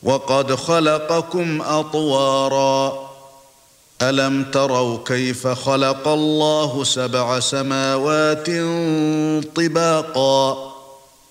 وقد خلقكم أطوارا ألم تروا كيف خلق الله 7 سماوات طباقا